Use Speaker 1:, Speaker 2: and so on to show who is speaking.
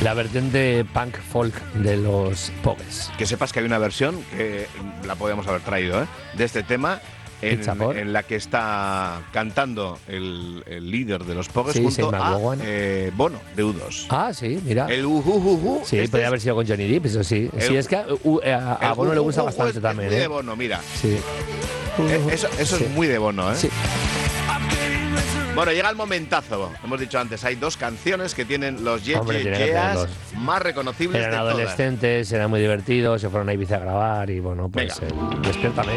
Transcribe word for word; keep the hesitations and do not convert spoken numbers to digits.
Speaker 1: La vertiente punk folk de los Pogues.
Speaker 2: Que sepas que hay una versión que la podíamos haber traído, ¿eh? De este tema. En, en la que está cantando el, el líder de los Pogues, sí, junto a eh, Bono, de U dos.
Speaker 1: Ah, sí, mira.
Speaker 2: El uh, uh, uh, uh,
Speaker 1: Sí, este podría haber sido con Johnny Depp, eso sí. El, sí, es que uh, a, a Bono uh, le gusta uh, bastante
Speaker 2: es,
Speaker 1: también.
Speaker 2: Es muy
Speaker 1: ¿eh?
Speaker 2: de Bono, mira.
Speaker 1: Sí.
Speaker 2: Uh, eso eso sí. es muy de Bono, ¿eh?
Speaker 1: Sí.
Speaker 2: Bueno, llega el momentazo. Hemos dicho antes, hay dos canciones que tienen los Ye Ye Yeahs más reconocibles
Speaker 1: eran
Speaker 2: de todas.
Speaker 1: Eran adolescentes, eran muy divertidos, se fueron a Ibiza a grabar y bueno, pues eh, despiértame.